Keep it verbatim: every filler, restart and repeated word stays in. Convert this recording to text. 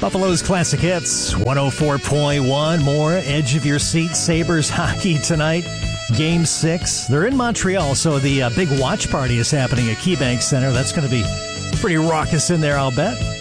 Buffalo's Classic Hits, one oh four point one. More edge of your seat Sabres hockey tonight. Game six. They're in Montreal, so the uh, big watch party is happening at KeyBank Center. That's going to be pretty raucous in there, I'll bet.